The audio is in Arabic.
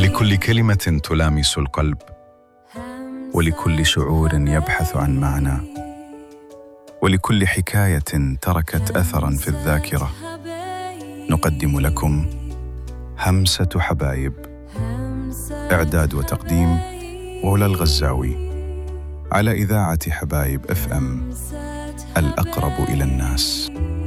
لكل كلمة تلامس القلب، ولكل شعور يبحث عن معنى، ولكل حكاية تركت أثراً في الذاكرة، نقدم لكم همسة حبايب. إعداد وتقديم ولا الغزاوي، على إذاعة حبايب FM، الأقرب إلى الناس.